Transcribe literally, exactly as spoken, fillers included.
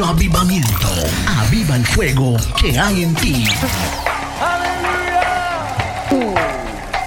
avivamiento. Aviva el fuego que hay en ti.